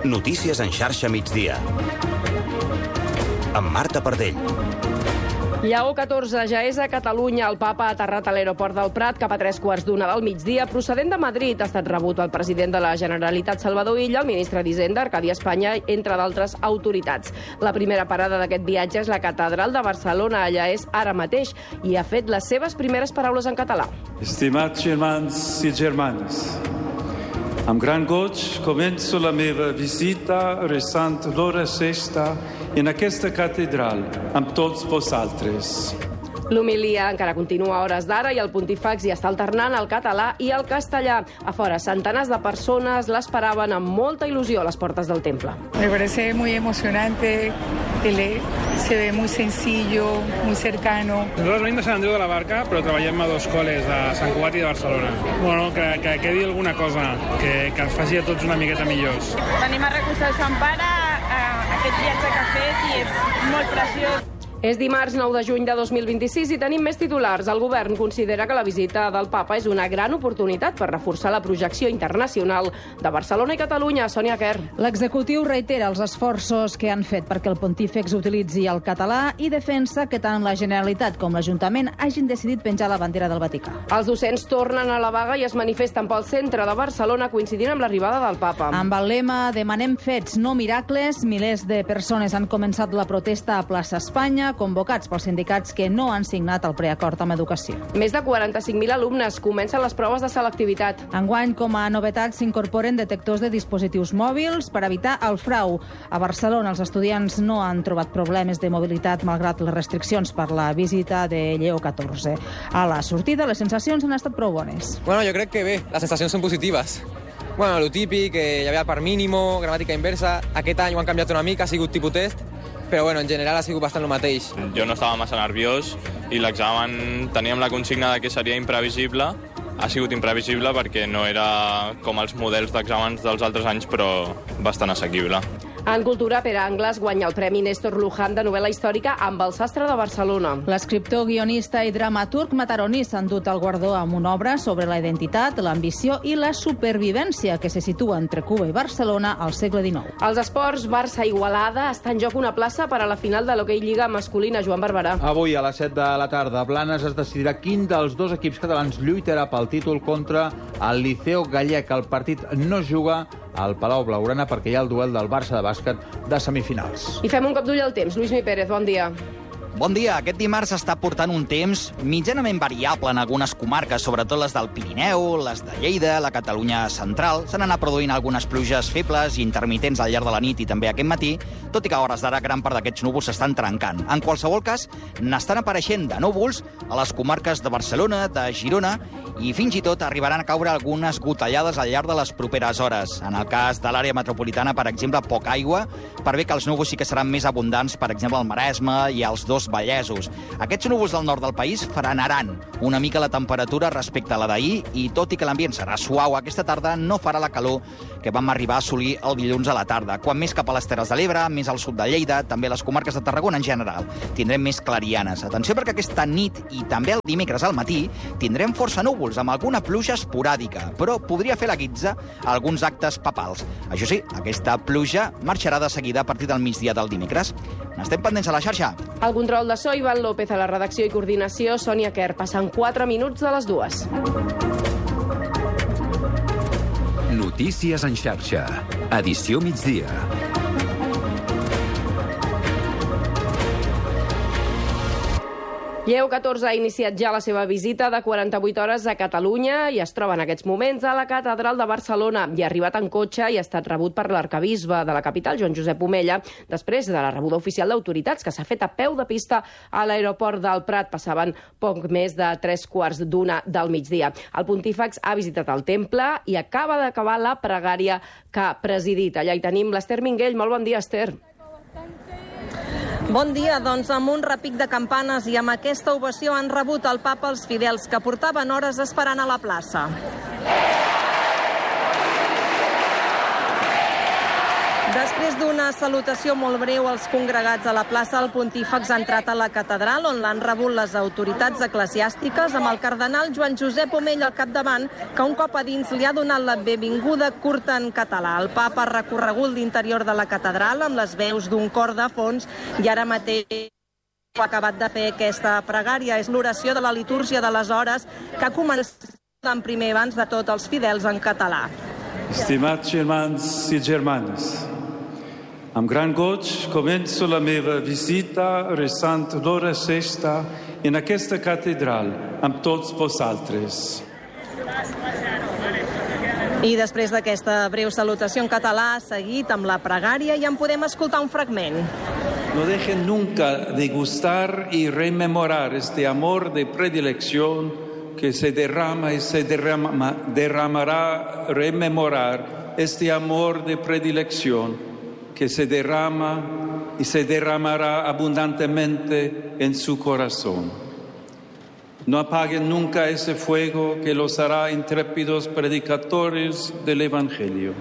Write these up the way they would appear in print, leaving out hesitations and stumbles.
Notícies en xarxa migdia. Amb Marta Pardell. Lleó XIV ja és a Catalunya. El papa ha aterrat a l'aeroport del Prat cap a 3:15 del migdia. Procedent de Madrid, ha estat rebut el president de la Generalitat, Salvador Illa, el ministre d'Hisenda, Arcadi Espanya, entre d'altres autoritats. La primera parada d'aquest viatge és la Catedral de Barcelona. Allà és ara mateix i ha fet les seves primeres paraules en català. Estimats germans i germanes, amb gran goig començo la meva visita resant l'hora sexta en aquesta catedral amb tots vosaltres. L'homilia encara continua a hores d'ara i el pontífex hi està alternant el català i el castellà. A fora, centenars de persones l'esperaven amb molta il·lusió a les portes del temple. Me parece muy emocionante, se ve muy sencillo, muy cercano. Nosaltres venim de Sant Andreu de la Barca, però treballem a dos col·les, de Sant Cugat i de Barcelona. Bueno, que quedi alguna cosa, que ens faci a tots una miqueta millors. Venim a recolzar el Sant Pare, aquest viatge que ha fet, i és molt preciós. És dimarts 9 de juny de 2026 i tenim més titulars. El govern considera que la visita del papa és una gran oportunitat per reforçar la projecció internacional de Barcelona i Catalunya. Sònia Quer. L'executiu reitera els esforços que han fet perquè el pontífex utilitzi el català i defensa que tant la Generalitat com l'Ajuntament hagin decidit penjar la bandera del Vaticà. Els docents tornen a la vaga i es manifesten pel centre de Barcelona coincidint amb l'arribada del papa. Amb el lema "Demanem fets, no miracles", milers de persones han començat la protesta a plaça Espanya, convocats pels sindicats que no han signat el preacord amb educació. Més de 45.000 alumnes comencen les proves de selectivitat. Enguany, com a novetat, s'incorporen detectors de dispositius mòbils per evitar el frau. A Barcelona, els estudiants no han trobat problemes de mobilitat malgrat les restriccions per la visita de Lleó XIV. A la sortida, les sensacions han estat prou bones. Bueno, jo crec que bé, les sensacions són positives. Bueno, lo típic, que hi havia el part mínimo, gramàtica inversa. Aquest any ho han canviat una mica, ha sigut tipus test, però bueno, en general ha sigut bastant el mateix. Jo no estava massa nerviós i l'examen teníem la consigna de que seria imprevisible. Ha sigut imprevisible perquè no era com els models d'exàmens dels altres anys, però bastant assequible. En cultura, Pere Angles guanya el Premi Néstor Luján de novel·la històrica amb El sastre de Barcelona. L'escriptor, guionista i dramaturg mataroní s'ha endut el guardó amb una obra sobre la identitat, l'ambició i la supervivència que se situa entre Cuba i Barcelona al segle XIX. Els esports, Barça-Igualada, està en joc una plaça per a la final de l'Hockey Lliga masculina. Joan Barberà. Avui a les 7 de la tarda a Blanes es decidirà quin dels dos equips catalans lluitarà pel títol contra el Liceo Gallec. El partit no es juga al Palau Blaugrana perquè hi ha el duel del Barça de bàsquet de semifinals. I fem un cop d'ull al temps. Lluís Mi Pérez, bon dia. Bon dia. Aquest dimarts està portant un temps mitjanament variable en algunes comarques, sobretot les del Pirineu, les de Lleida, la Catalunya central. S'han anat produint algunes pluges febles i intermitents al llarg de la nit i també aquest matí, tot i que a hores d'ara gran part d'aquests núvols s'estan trencant. En qualsevol cas, n'estan apareixent de núvols a les comarques de Barcelona, de Girona, i fins i tot arribaran a caure algunes gotellades al llarg de les properes hores. En el cas de l'àrea metropolitana, per exemple, poca aigua, per bé que els núvols sí que seran més abundants, per exemple, al Maresme i als dos Vallesos. Aquests núvols del nord del país frenaran una mica la temperatura respecte a la d'ahir i, tot i que l'ambient serà suau, aquesta tarda no farà la calor que vam arribar a assolir el dilluns a la tarda. Quan més cap a les Terres de l'Ebre, més al sud de Lleida, també les comarques de Tarragona en general, tindrem més clarianes. Atenció perquè aquesta nit i també el dimecres al matí tindrem força núvols amb alguna pluja esporàdica, però podria fer la guitza a alguns actes papals. Això sí, aquesta pluja marxarà de seguida a partir del migdia del dimecres. N'estem pendents a la xarxa. El control de so, Ivan López, a la redacció i coordinació, Sònia Quer. Passen 4 minuts de les 2. Notícies en xarxa. Edició migdia. Lleó XIV ha iniciat ja la seva visita de 48 hores a Catalunya i es troba en aquests moments a la Catedral de Barcelona. Hi ha arribat en cotxe i ha estat rebut per l'arcabisbe de la capital, Joan Josep Omella, després de la rebuda oficial d'autoritats que s'ha fet a peu de pista a l'aeroport del Prat. Passaven poc més de 3:15 del migdia. El pontífex ha visitat el temple i acaba d'acabar la pregària que ha presidit. Allà hi tenim l'Ester Minguell. Molt bon dia, Ester. Bon dia, doncs amb un repic de campanes i amb aquesta ovació han rebut el papa els fidels que portaven hores esperant a la plaça. Després d'una salutació molt breu als congregats a la plaça, el pontífex ha entrat a la catedral, on l'han rebut les autoritats eclesiàstiques, amb el cardenal Joan Josep Omell al capdavant, que un cop a dins li ha donat la benvinguda curta en català. El papa ha recorregut l'interior de la catedral amb les veus d'un cor de fons i ara mateix ha acabat de fer aquesta pregària. És l'oració de la litúrgia de les hores que ha començat en primer abans de tot els fidels en català. Estimats germans i germanes, amb gran goig començo la meva visita resant l'hora sexta en aquesta catedral amb tots vosaltres. I després d'aquesta breu salutació en català, ha seguit amb la pregària i en podem escoltar un fragment. No dejen nunca de gustar y rememorar este amor de predilección que se derrama y se derramará, rememorar este amor de predilección que se derrama y se derramará abundantemente en su corazón. No apaguen nunca ese fuego que los hará intrépidos predicadores del Evangelio.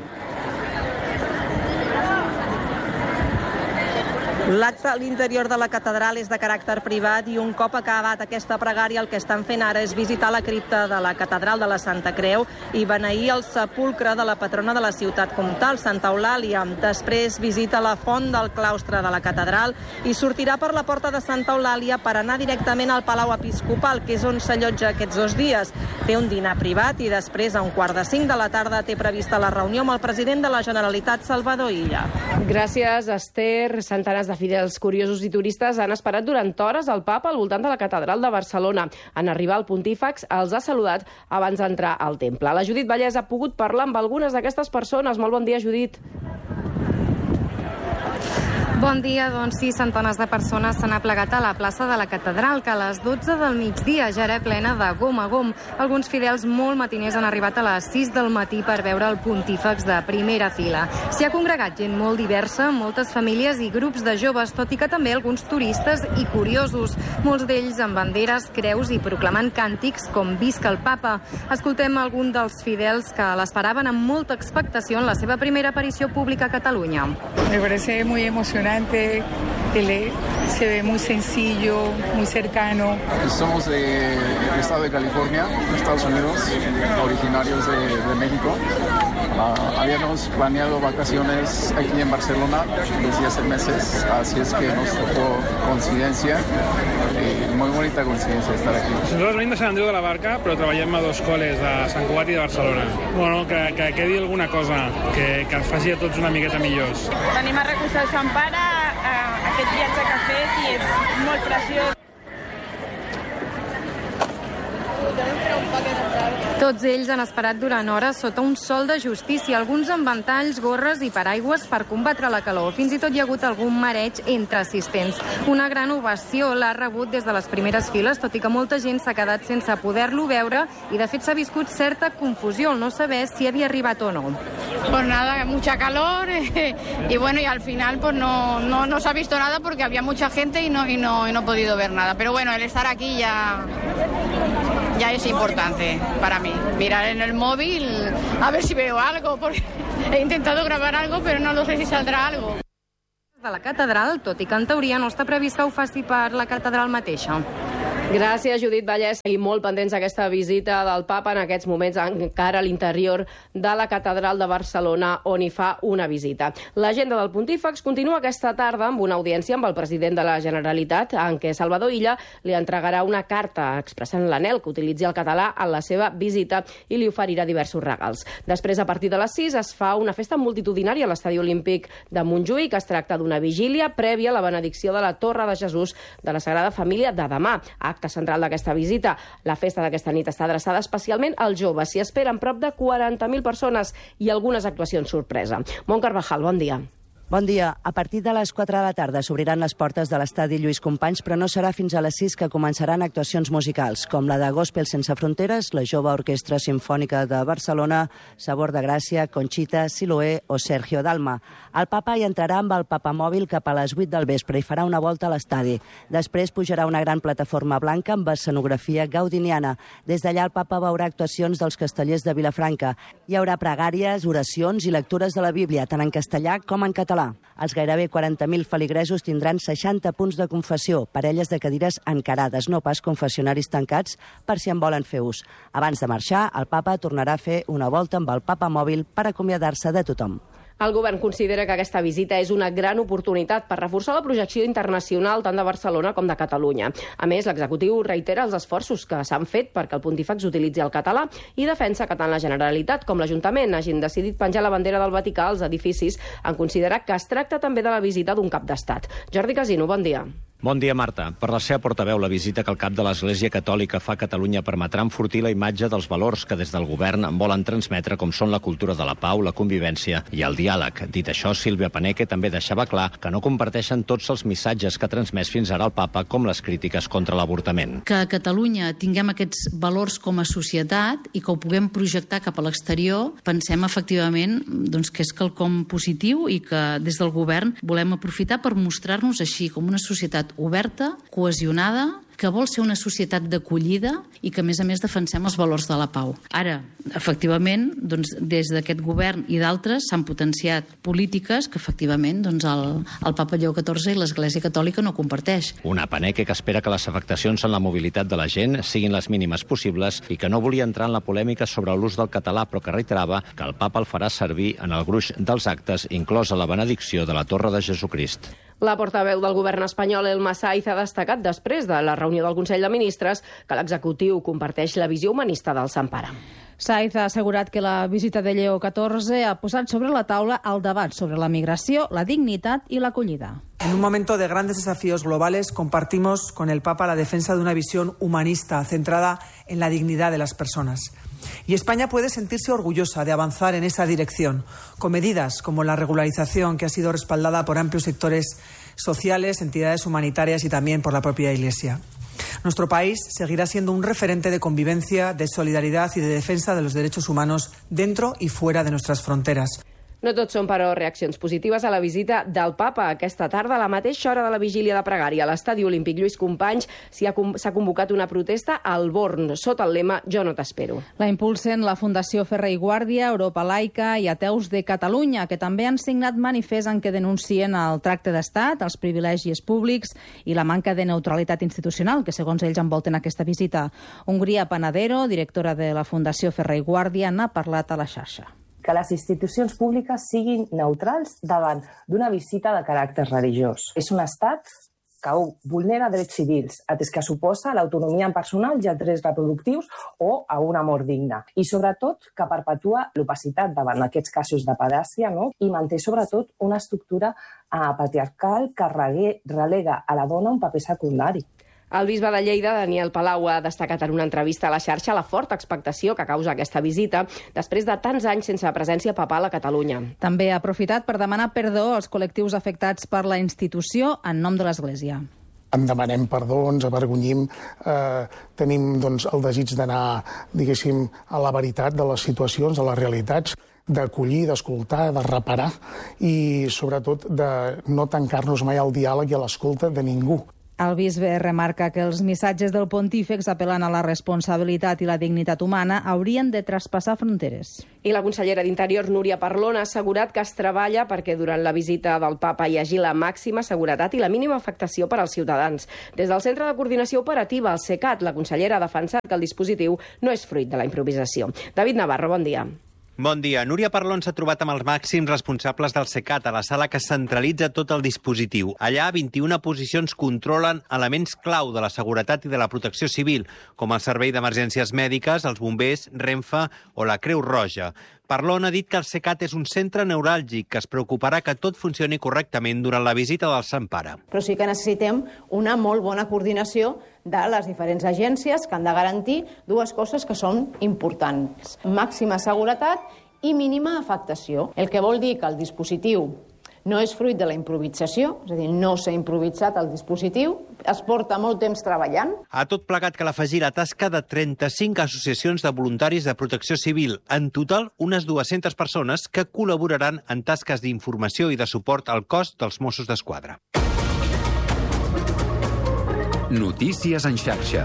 L'acte a l'interior de la catedral és de caràcter privat i un cop acabat aquesta pregària el que estan fent ara és visitar la cripta de la catedral de la Santa Creu i beneir el sepulcre de la patrona de la ciutat comtal, Santa Eulàlia. Després visita la font del claustre de la catedral i sortirà per la porta de Santa Eulàlia per anar directament al Palau Episcopal, que és on s'allotja aquests 2 dies. Té un dinar privat i després, a 4:45 de la tarda, té prevista la reunió amb el president de la Generalitat, Salvador Illa. Gràcies, Esther. Centenars de fidels curiosos i turistes han esperat durant hores el papa al voltant de la catedral de Barcelona. En arribar al pontífex els ha saludat abans d'entrar al temple. La Judit Vallès ha pogut parlar amb algunes d'aquestes persones. Molt bon dia, Judit. Bon dia, doncs sí, centenars de persones s'han aplegat a la plaça de la catedral, que a les 12 del migdia ja era plena de gom a gom. Alguns fidels molt matiners han arribat a les 6 del matí per veure el pontífex de primera fila. S'hi ha congregat gent molt diversa, moltes famílies i grups de joves, tot i que també alguns turistes i curiosos, molts d'ells amb banderes, creus i proclamant càntics com Visca el Papa. Escoltem algun dels fidels que l'esperaven amb molta expectació en la seva primera aparició pública a Catalunya. Me parece muy emocionante. Él se ve muy sencillo, muy cercano. Somos del estado de California, Estados Unidos, originarios de México. Habíamos planeado vacaciones aquí en Barcelona desde hace meses, así es que nos tocó coincidencia, muy bonita coincidencia estar aquí. Nosaltres venim de Sant Andreu de la Barca, però treballem a 2 coles de Sant Cugat i de Barcelona. Bueno, que quedi alguna cosa que ens faci a tots una miqueta millors. Venim a recolzar el Sant Pare, aquest viatge que ha fet, i és molt preciós. Tots ells han esperat durant hores sota un sol de justícia, alguns amb ventalls, gorres i paraigües per combatre la calor. Fins i tot hi ha hagut algun mareig entre assistents. Una gran ovació l'ha rebut des de les primeres files, tot i que molta gent s'ha quedat sense poder-lo veure i de fet s'ha viscut certa confusió al no saber si havia arribat o no. Pues nada, mucha calor y bueno, y al final pues no se ha visto nada porque había mucha gente y no he podido ver nada. Pero bueno, el estar aquí ya es importante para mí. Mirar en el móvil a ver si veo algo, porque he intentado grabar algo, pero no lo sé si saldrá algo. De la catedral, tot i que en teoria no està previst que ho faci per la catedral mateixa. Gràcies, Judit Vallès. Seguim molt pendents d'aquesta visita del papa en aquests moments encara a l'interior de la catedral de Barcelona, on hi fa una visita. L'agenda del pontífex continua aquesta tarda amb una audiència amb el president de la Generalitat, en què Salvador Illa li entregarà una carta expressant l'anhel que utilitzi el català en la seva visita i li oferirà diversos regals. Després, a partir de les 6, es fa una festa multitudinària a l'Estadi Olímpic de Montjuïc. Es tracta d'una vigília prèvia a la benedicció de la Torre de Jesús de la Sagrada Família de demà. Acte central d'aquesta visita. La festa d'aquesta nit està adreçada especialment als joves. S'hi esperen prop de 40.000 persones i algunes actuacions sorpresa. Mont Carvajal, bon dia. Bon dia. A partir de les 4 de la tarda s'obriran les portes de l'estadi Lluís Companys, però no serà fins a les 6 que començaran actuacions musicals, com la de Gospel Sense Fronteres, la Jove Orquestra Simfònica de Barcelona, Sabor de Gràcia, Conxita, Siloé o Sergio Dalma. El papa hi entrarà amb el papamòbil cap a les 8 del vespre i farà una volta a l'estadi. Després pujarà una gran plataforma blanca amb escenografia gaudiniana. Des d'allà el papa veurà actuacions dels castellers de Vilafranca. Hi haurà pregàries, oracions i lectures de la Bíblia, tant en castellà com en català. Els gairebé 40.000 feligresos tindran 60 punts de confessió, parelles de cadires encarades, no pas confessionaris tancats, per si en volen fer ús. Abans de marxar, el papa tornarà a fer una volta amb el papamòbil per acomiadar-se de tothom. El govern considera que aquesta visita és una gran oportunitat per reforçar la projecció internacional tant de Barcelona com de Catalunya. A més, l'executiu reitera els esforços que s'han fet perquè el pontífex utilitzi el català i defensa que tant la Generalitat com l'Ajuntament hagin decidit penjar la bandera del Vaticà als edificis en considerar que es tracta també de la visita d'un cap d'estat. Jordi Casino, bon dia. Bon dia, Marta. Per la seva portaveu, la visita que el cap de l'Església Catòlica fa a Catalunya permetrà enfortir la imatge dels valors que des del govern volen transmetre, com són la cultura de la pau, la convivència i el diàleg. Dit això, Sílvia Paneque també deixava clar que no comparteixen tots els missatges que ha transmès fins ara el papa, com les crítiques contra l'avortament. Que a Catalunya tinguem aquests valors com a societat i que ho puguem projectar cap a l'exterior, pensem efectivament que és quelcom positiu i que des del govern volem aprofitar per mostrar-nos així com una societat oberta, cohesionada, que vol ser una societat d'acollida i que, a més defensem els valors de la pau. Ara, efectivament, des d'aquest govern i d'altres s'han potenciat polítiques que, efectivament, el papa Lleó XIV i l'Església Catòlica no comparteix. Una Paneque que espera que les afectacions en la mobilitat de la gent siguin les mínimes possibles i que no volia entrar en la polèmica sobre l'ús del català, però que reiterava que el papa el farà servir en el gruix dels actes, inclosa la benedicció de la Torre de Jesucrist. La portaveu del govern espanyol, Elma Saiz, ha destacat després de la reunió del Consell de Ministres que l'executiu comparteix la visió humanista del Sant Pare. Saiz ha assegurat que la visita de Lleó XIV ha posat sobre la taula el debat sobre la migració, la dignitat i l'acollida. En un momento de grandes desafíos globales, compartimos con el Papa la defensa de una visión humanista centrada en la dignidad de las personas. Y España puede sentirse orgullosa de avanzar en esa dirección, con medidas como la regularización, que ha sido respaldada por amplios sectores sociales, entidades humanitarias y también por la propia Iglesia. Nuestro país seguirá siendo un referente de convivencia, de solidaridad y de defensa de los derechos humanos dentro y fuera de nuestras fronteras. No tot són, però, reaccions positives a la visita del papa. Aquesta tarda, a la mateixa hora de la vigília de pregària, a l'estadi olímpic Lluís Companys s'ha convocat una protesta al Born, sota el lema «Jo no t'espero». La impulsen la Fundació Ferrer i Guàrdia, Europa Laica i Ateus de Catalunya, que també han signat manifest en què denuncien el tracte d'estat, els privilegis públics i la manca de neutralitat institucional que, segons ells, envolten aquesta visita. Hongria Panadero, directora de la Fundació Ferrer i Guàrdia, n'ha parlat a la xarxa. Que les institucions públiques siguin neutrals davant d'una visita de caràcter religiós. És un estat que vulnera drets civils, atès que suposa l'autonomia personal i els drets reproductius o a un amor digne. I sobretot que perpetua l'opacitat davant d'aquests casos de pedàcia, i manté sobretot una estructura patriarcal que relega a la dona un paper secundari. El bisbe de Lleida, Daniel Palau, ha destacat en una entrevista a la xarxa la forta expectació que causa aquesta visita després de tants anys sense presència papal a Catalunya. També ha aprofitat per demanar perdó als col·lectius afectats per la institució en nom de l'Església. En demanem perdó, ens avergonyim, tenim el desig d'anar, diguéssim, a la veritat de les situacions, de les realitats, d'acollir, d'escoltar, de reparar i, sobretot, de no tancar-nos mai al diàleg i a l'escolta de ningú. El bisbe remarca que els missatges del pontífex apel·lant a la responsabilitat i la dignitat humana haurien de traspassar fronteres. I la consellera d'Interior, Núria Parlon, ha assegurat que es treballa perquè durant la visita del papa hi hagi la màxima seguretat i la mínima afectació per als ciutadans. Des del Centre de Coordinació Operativa, el CECAT, la consellera ha defensat que el dispositiu no és fruit de la improvisació. David Navarro, bon dia. Bon dia. Núria Parlon s'ha trobat amb els màxims responsables del CECAT a la sala que centralitza tot el dispositiu. Allà, 21 posicions controlen elements clau de la seguretat i de la protecció civil, com el Servei d'Emergències Mèdiques, els bombers, Renfe o la Creu Roja. Parlon ha dit que el CECAT és un centre neuràlgic que es preocuparà que tot funcioni correctament durant la visita del Sant Pare. Però sí que necessitem una molt bona coordinació de les diferents agències que han de garantir dues coses que són importants. Màxima seguretat i mínima afectació. El que vol dir que el dispositiu No és fruit de la improvisació, és a dir, no s'ha improvisat el dispositiu, es porta molt temps treballant. A tot plegat cal afegir la tasca de 35 associacions de voluntaris de protecció civil. En total, unes 200 persones que col·laboraran en tasques d'informació i de suport al cos dels Mossos d'Esquadra. Notícies en xarxa.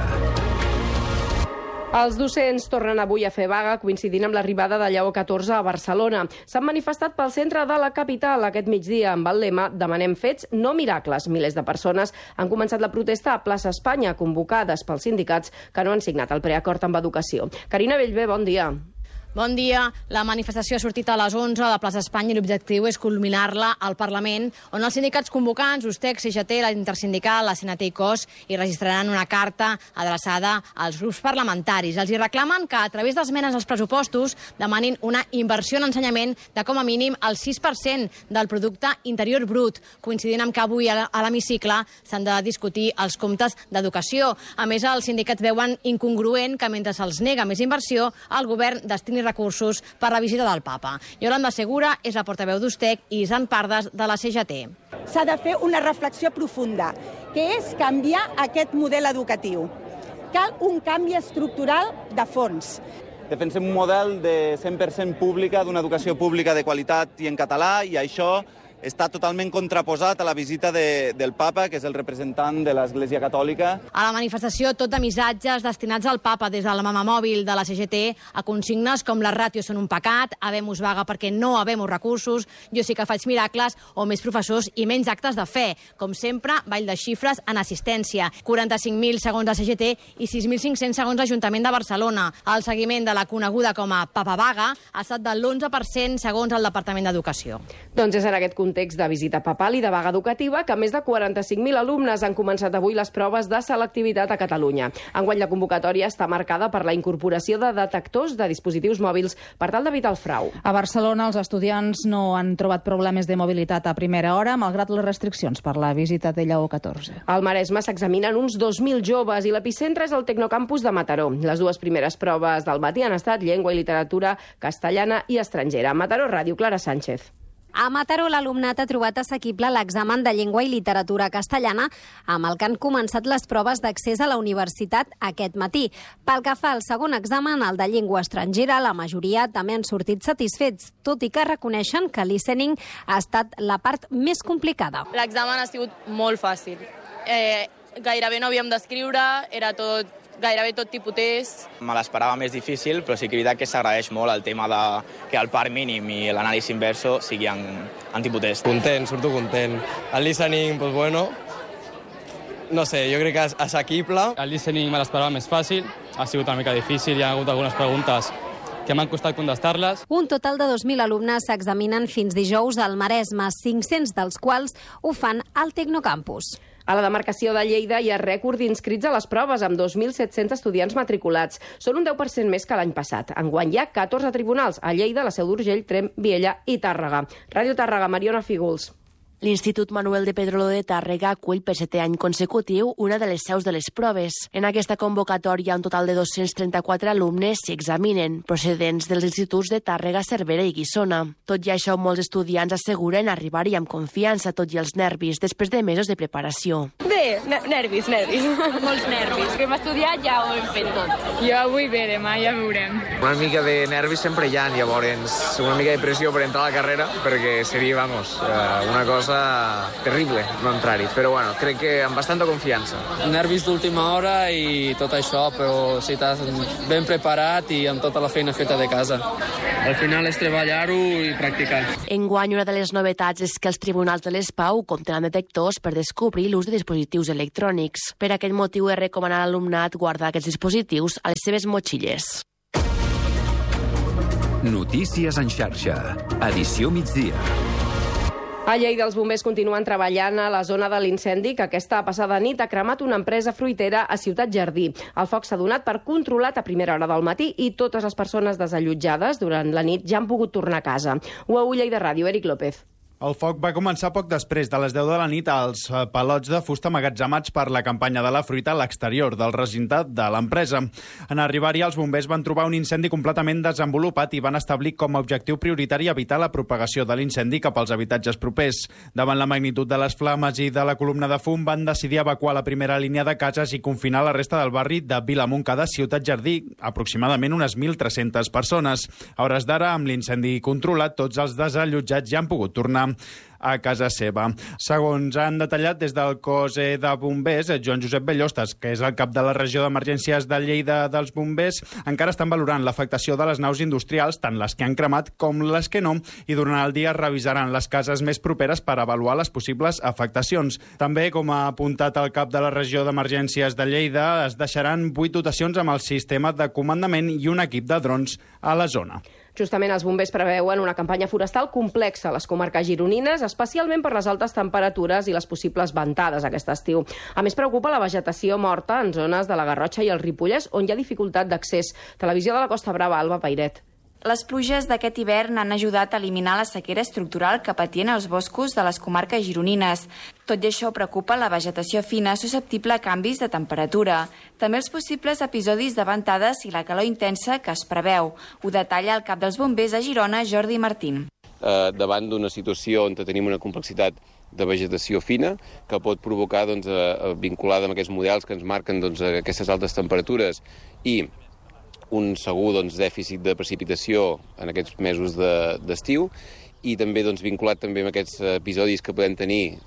Els docents tornen avui a fer vaga coincidint amb l'arribada de Lleó XIV a Barcelona. S'han manifestat pel centre de la capital aquest migdia amb el lema «Demanem fets, no miracles». Milers de persones han començat la protesta a Plaça Espanya, convocades pels sindicats que no han signat el preacord amb educació. Carina Bellver, bon dia. Bon dia. La manifestació ha sortit a les 11 a la plaça Espanya i l'objectiu és culminar-la al Parlament, on els sindicats convocants, USTEC, CGT, la Intersindical, la CNT i COS, hi registraran una carta adreçada als grups parlamentaris. Els hi reclamen que, a través d'esmenes als pressupostos, demanin una inversió en ensenyament de com a mínim el 6% del producte interior brut, coincidint amb que avui a l'hemicicle s'han de discutir els comptes d'educació. A més, els sindicats veuen incongruent que, mentre se'ls nega més inversió, el govern destini recursos per la visita del papa. Yolanda Segura és la portaveu d'USTEC i Isan Pardes de la CGT. S'ha de fer una reflexió profunda, que és canviar aquest model educatiu. Cal un canvi estructural de fons. Defensem un model de 100% pública, d'una educació pública de qualitat i en català, i això està totalment contraposat a la visita del papa, que és el representant de l'Església Catòlica. A la manifestació, tot de missatges destinats al papa des de la mamamòbil de la CGT a consignes com les ràtios són un pecat, habemus vaga perquè no habemus recursos, jo sí que faig miracles, o més professors i menys actes de fe. Com sempre, ball de xifres en assistència. 45.000 segons la CGT i 6.500 segons l'Ajuntament de Barcelona. El seguiment de la coneguda com a papa vaga ha estat de l'11% segons el Departament d'Educació. Doncs és en aquest context de visita papal i de vaga educativa que més de 45.000 alumnes han començat avui les proves de selectivitat a Catalunya. Enguany la convocatòria està marcada per la incorporació de detectors de dispositius mòbils per tal d'evitar el frau. A Barcelona els estudiants no han trobat problemes de mobilitat a primera hora, malgrat les restriccions per la visita de Lleó XIV. Al Maresme s'examinen uns 2.000 joves i l'epicentre és el Tecnocampus de Mataró. Les dues primeres proves del matí han estat llengua i literatura castellana i estrangera. Mataró Ràdio, Clara Sánchez. A Mataró, l'alumnat ha trobat assequible l'examen de llengua i literatura castellana, amb el que han començat les proves d'accés a la universitat aquest matí. Pel que fa al segon examen, el de llengua estrangera, la majoria també han sortit satisfets, tot i que reconeixen que l'e-listening ha estat la part més complicada. L'examen ha sigut molt fàcil. Gairebé no havíem d'escriure, era gairebé tot tipus test. Me l'esperava més difícil, però sí que és veritat que s'agraeix molt el tema de que el part mínim i l'anàlisi inverso sigui en tipus test. Content, surto content. El listening, doncs bueno, no sé, jo crec que és assequible. El listening me l'esperava més fàcil, ha sigut una mica difícil, hi ha hagut algunes preguntes que m'han costat contestar-les. Un total de 2.000 alumnes s'examinen fins dijous al Maresme, 500 dels quals ho fan al Tecnocampus. A la demarcació de Lleida hi ha rècord d'inscrits a les proves, amb 2.700 estudiants matriculats. Són un 10% més que l'any passat. Enguany hi ha 14 tribunals, a Lleida, la Seu d'Urgell, Tremp, Viella i Tàrrega. Ràdio Tàrrega, Mariona Fígols. L'Institut Manuel de Pedrolo de Tàrrega acull per 7è any consecutiu una de les seus de les proves. En aquesta convocatòria, un total de 234 alumnes s'hi examinen, procedents dels instituts de Tàrrega, Cervera i Guissona. Tot i això, molts estudiants asseguren arribar-hi amb confiança, tot i els nervis, després de mesos de preparació. Bé, nervis. Molts nervis. Que hem estudiat ja ho hem fet tot. Jo avui bé, demà ja veurem. Una mica de nervis sempre hi ha, llavors una mica de pressió per entrar a la carrera, perquè seria, una cosa terrible no entrar-hi, però bueno, crec que amb bastanta confiança. Nervis d'última hora i tot això, però si estàs ben preparat i amb tota la feina feta de casa. Al final és treballar-ho i practicar. Enguany, una de les novetats és que els tribunals de les Pau compten amb detectors per descobrir l'ús de dispositius electrònics. Per aquest motiu és recomanat a l'alumnat guardar aquests dispositius a les seves motxilles. Notícies en xarxa. Edició migdia. A Lleida, els bombers continuen treballant a la zona de l'incendi que aquesta passada nit ha cremat una empresa fruitera a Ciutat Jardí. El foc s'ha donat per controlat a primera hora del matí i totes les persones desallotjades durant la nit ja han pogut tornar a casa. UAU Lleida Ràdio, Eric López. El foc va començar poc després de les 10 de la nit als palots de fusta amagatzemats per la campanya de la fruita a l'exterior del recinte de l'empresa. En arribar-hi, els bombers van trobar un incendi completament desenvolupat i van establir com a objectiu prioritari evitar la propagació de l'incendi cap als habitatges propers. Davant la magnitud de les flames i de la columna de fum, van decidir evacuar la primera línia de cases i confinar la resta del barri de Vilamontcada, Ciutat Jardí, aproximadament unes 1.300 persones. A hores d'ara, amb l'incendi controlat, tots els desallotjats ja han pogut tornar a casa seva. Segons han detallat des del cos de bombers, Joan Josep Bellostes, que és el cap de la regió d'emergències de Lleida dels bombers, encara estan valorant l'afectació de les naus industrials, tant les que han cremat com les que no, i durant el dia revisaran les cases més properes per avaluar les possibles afectacions. També, com ha apuntat el cap de la regió d'emergències de Lleida, es deixaran 8 dotacions amb el sistema de comandament i un equip de drons a la zona. Justament els bombers preveuen una campanya forestal complexa a les comarques gironines, especialment per les altes temperatures i les possibles ventades aquest estiu. A més, preocupa la vegetació morta en zones de la Garrotxa i el Ripollès, on hi ha dificultat d'accés. Televisió de la Costa Brava, Alba Pairet. Les pluges d'aquest hivern han ajudat a eliminar la sequera estructural que patien els boscos de les comarques gironines. Tot i això preocupa la vegetació fina susceptible a canvis de temperatura. També els possibles episodis de ventades i la calor intensa que es preveu. Ho detalla el cap dels bombers a Girona, Jordi Martín. Davant d'una situació on tenim una complexitat de vegetació fina que pot provocar, vinculada amb aquests models que ens marquen aquestes altes temperatures i un segur dèficit de precipitació en aquests mesos d'estiu i també vinculat també amb aquests episodis que podem tenir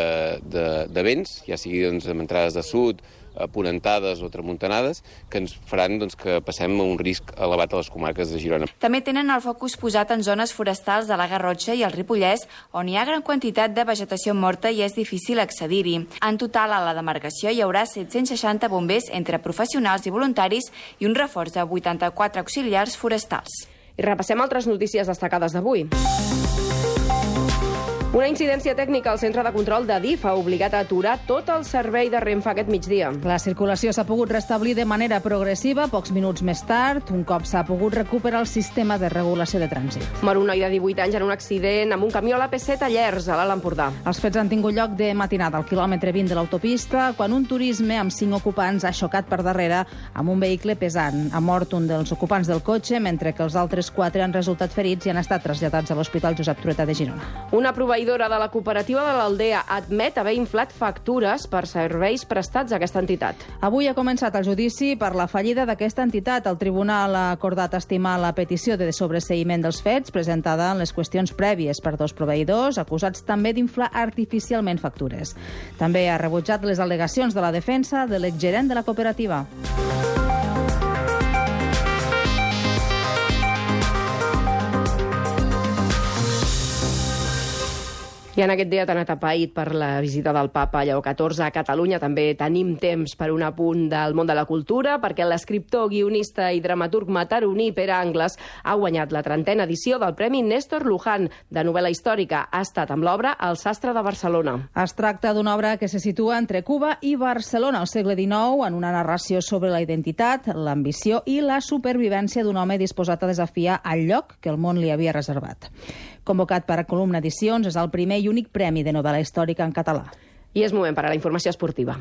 de vents, ja sigui amb entrades de sud, ponentades o tramuntanades, que ens faran que passem a un risc elevat a les comarques de Girona. També tenen el focus posat en zones forestals de la Garrotxa i el Ripollès, on hi ha gran quantitat de vegetació morta i és difícil accedir-hi. En total, a la demarcació hi haurà 760 bombers entre professionals i voluntaris i un reforç de 84 auxiliars forestals. I repassem altres notícies destacades d'avui. Una incidència tècnica al centre de control de DIF ha obligat a aturar tot el servei de Renfe aquest migdia. La circulació s'ha pogut restablir de manera progressiva pocs minuts més tard, un cop s'ha pogut recuperar el sistema de regulació de trànsit. Mor un noi de 18 anys en un accident amb un camió a l'AP7 a Llers, a l'Alt Empordà. Els fets han tingut lloc de matinada al quilòmetre 20 de l'autopista, quan un turisme amb 5 ocupants ha xocat per darrere amb un vehicle pesant. Ha mort un dels ocupants del cotxe, mentre que els altres 4 han resultat ferits i han estat traslladats a l'Hospital Josep Trueta de Girona. Una proveïdora de la cooperativa de l'Aldea admet haver inflat factures per serveis prestats a aquesta entitat. Avui ha començat el judici per la fallida d'aquesta entitat. El tribunal ha acordat estimar la petició de sobreseïment dels fets presentada en les qüestions prèvies per 2 proveïdors acusats també d'inflar artificialment factures. També ha rebutjat les al·legacions de la defensa de l'exgerent de la cooperativa. I en aquest dia tan atapeït per la visita del papa Lleó XIV a Catalunya també tenim temps per un apunt del món de la cultura, perquè l'escriptor, guionista i dramaturg mataroní Pere Angles ha guanyat la 30a edició del Premi Néstor Luján de novel·la històrica. Ha estat amb l'obra El sastre de Barcelona. Es tracta d'una obra que se situa entre Cuba i Barcelona al segle XIX, en una narració sobre la identitat, l'ambició i la supervivència d'un home disposat a desafiar el lloc que el món li havia reservat. Convocat per a Columna Edicions, és el primer i únic premi de novel·la històrica en català. I és moment per a la informació esportiva,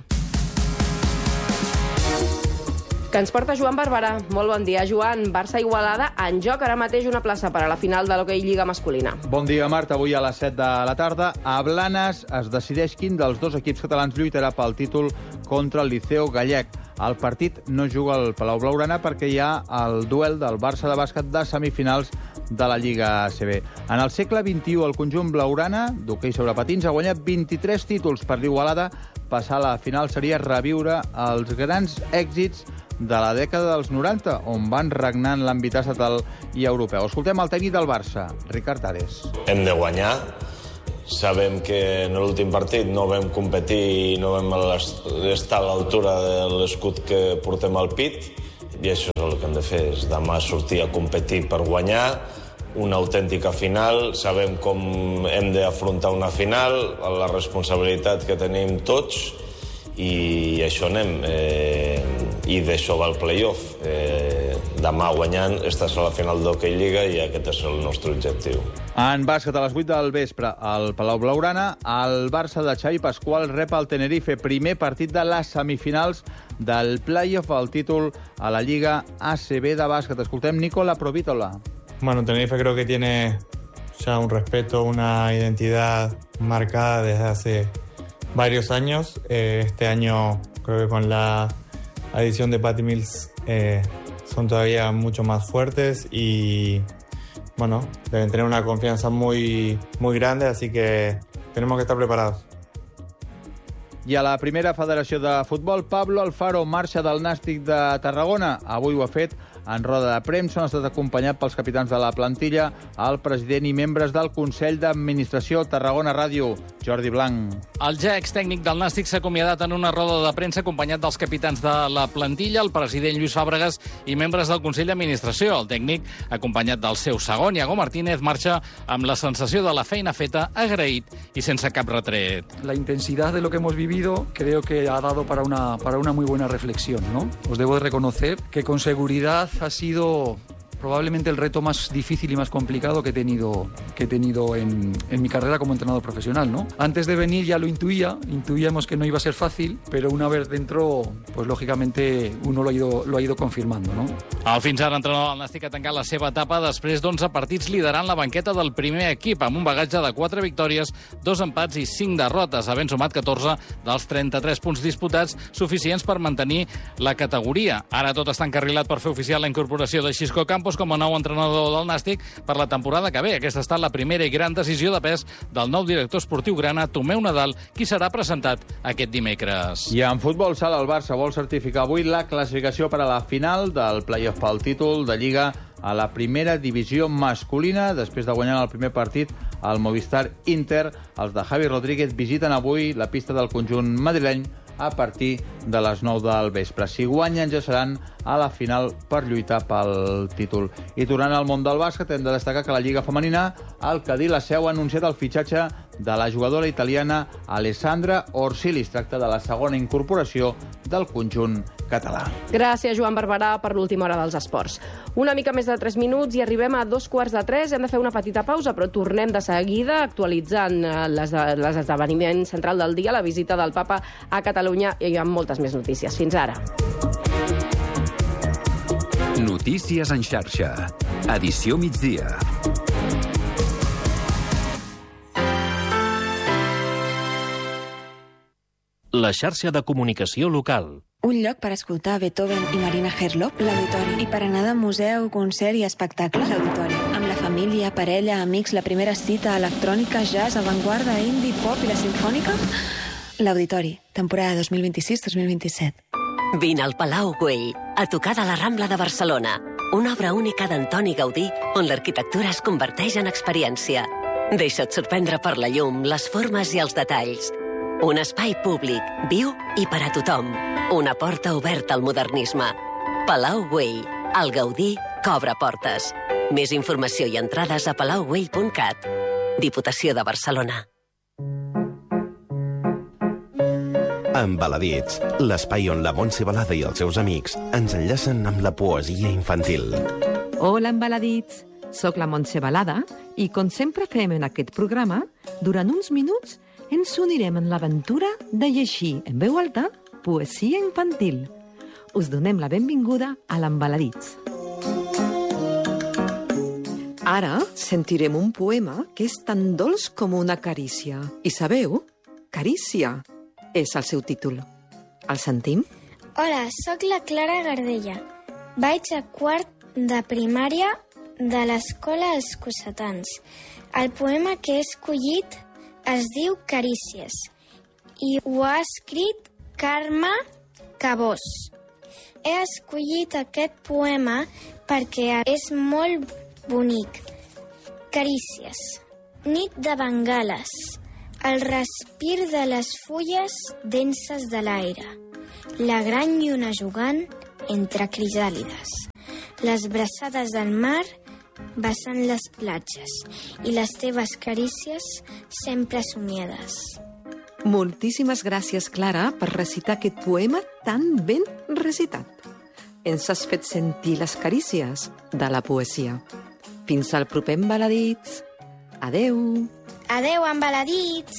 que ens porta Joan Barberà. Molt bon dia, Joan. Barça-Igualada en joc ara mateix una plaça per a la final de l'Hockey Lliga masculina. Bon dia, Marta. Avui a les 7 de la tarda a Blanes es decideix quin dels 2 equips catalans lluitarà pel títol contra el Liceo Gallec. El partit no juga al Palau Blaugrana perquè hi ha el duel del Barça de bàsquet de semifinals de la Lliga ACB. En el segle XXI, el conjunt blaugrana d'hoquei sobre patins ha guanyat 23 títols. Per l'Igualada, passar a la final seria reviure els grans èxits de la dècada dels 90, on van regnar en l'àmbit estatal i europeu. Escoltem el tècnic del Barça, Ricard Ares. Hem de guanyar. Sabem que en l'últim partit no vam competir i no vam estar a l'altura de l'escut que portem al pit, i això és el que hem de fer, és demà sortir a competir per guanyar una autèntica final. Sabem com hem d'afrontar una final, la responsabilitat que tenim tots, i això anem. I d'això va el playoff, demà guanyant estàs a la final d'Hockey Lliga i aquest és el nostre objectiu. En bàsquet, a les 8 del vespre, al Palau Blaugrana, el Barça de Xavi Pascual rep el Tenerife, primer partit de les semifinals del play-off al títol a la Lliga ACB de bàsquet. Escoltem Nicola Provítola. Bueno, Tenerife creo que tiene ya un respeto, una identidad marcada desde hace varios años. Este año creo que con la adición de Patty Mills son todavía mucho más fuertes y bueno, deben tener una confianza muy grande, así que tenemos que estar preparados. I a la primera federació de futbol, Pablo Alfaro marxa del Nàstic de Tarragona. Avui ho ha fet en roda de premsa, on ha estat acompanyat pels capitans de la plantilla, el president i membres del Consell d'Administració. Tarragona Ràdio, Jordi Blanc. El ja extècnic del Nàstic s'ha acomiadat en una roda de premsa acompanyat dels capitans de la plantilla, el president Lluís Fàbregas i membres del Consell d'Administració. El tècnic, acompanyat del seu segon, Iago Martínez, marxa amb la sensació de la feina feta, agraït i sense cap retret. La intensidad de lo que hemos vivido creo que ha dado para una muy buena reflexión, ¿no? Os debo de reconocer que con seguridad ha sido probablemente el reto más difícil y más complicado que he tenido en mi carrera como entrenador profesional, ¿no? Antes de venir ya lo intuíamos que no iba a ser fácil, pero una vez dentro, pues lógicamente uno lo ha ido confirmando, ¿no? El fins ara entrenador del Nàstic ha tancat la seva etapa després d'11 partits liderant la banqueta del primer equip, amb un bagatge de 4 victòries, 2 empats i 5 derrotes, havent sumat 14 dels 33 punts disputats, suficients per mantenir la categoria. Ara tot està encarrilat per fer oficial la incorporació de Xisco Campos com a nou entrenador del Nàstic per la temporada que ve. Aquesta ha estat la primera i gran decisió de pes del nou director esportiu grana, Tomeu Nadal, qui serà presentat aquest dimecres. I en futbol sala, el Barça vol certificar avui la classificació per a la final del play-off pel títol de Lliga a la primera divisió masculina. Després de guanyar el primer partit al Movistar Inter, els de Javi Rodríguez visiten avui la pista del conjunt madrileny a partir de les 9 del vespre. Si guanyen, ja seran a la final per lluitar pel títol. I tornant al món del bàsquet, hem de destacar que la Lliga Femenina, el Cadí la Seu, ha anunciat el fitxatge de la jugadora italiana Alessandra Orsili. Es tracta de la segona incorporació del conjunt català. Gràcies, Joan Barberà, per l'última hora dels esports. Una mica més de 3 minuts i arribem a 2:45. Hem de fer una petita pausa, però tornem de seguida actualitzant l'esdeveniment central del dia, la visita del papa a Catalunya, i hi ha moltes més notícies. Fins ara. Notícies en xarxa. Edició migdia. La xarxa de comunicació local. Un lloc per escoltar Beethoven i Marina Herlop, l'Auditori. I per anar de museu, concert i espectacle, l'Auditori. Amb la família, parella, amics, la primera cita, electrònica, jazz, avantguarda, indie, pop i la simfònica, l'Auditori, temporada 2026-2027. Vine al Palau Güell, a tocar de la Rambla de Barcelona. Una obra única d'Antoni Gaudí, on l'arquitectura es converteix en experiència. Deixa't sorprendre per la llum, les formes i els detalls. Un espai públic, viu i per a tothom. Una porta oberta al modernisme. Palau Güell, el Gaudí que obre portes. Més informació i entrades a palaugüell.cat. Diputació de Barcelona. Embaladits, l'espai on la Montse Balada i els seus amics ens enllacen amb la poesia infantil. Hola, Embaladits. Soc la Montse Balada i, com sempre fem en aquest programa, durant uns minuts ens unirem en l'aventura de llegir en veu alta poesia infantil. Us donem la benvinguda a l'Embaladits. Ara sentirem un poema que és tan dolç com una carícia. I sabeu? Carícia és el seu títol. El sentim? Hola, sóc la Clara Gardella. Vaig a quart de primària de l'escola Els Cossetans. El poema que he escollit es diu Carícies i ho ha escrit Carme Cabós. He escollit aquest poema perquè és molt bonic. Carícies. Nit de bengales. El respir de les fulles denses de l'aire. La gran lluna jugant entre crisàlides. Les braçades del mar vessant les platges i les teves carícies sempre somiades. Moltíssimes gràcies, Clara, per recitar aquest poema tan ben recitat. ens has fet sentir les carícies de la poesia. Fins al proper Embaladits. Adeu. Adeu, Embaladits.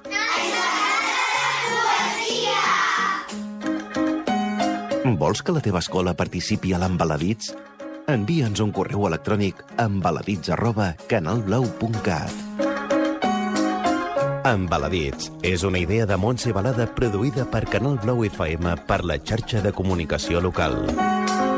Vols que la teva escola participi a l'Embaladits? Envia'ns un correu electrònic a embaladits@canalblau.cat. Embaladits és una idea de Montse Balada produïda per Canal Blau FM per la xarxa de comunicació local.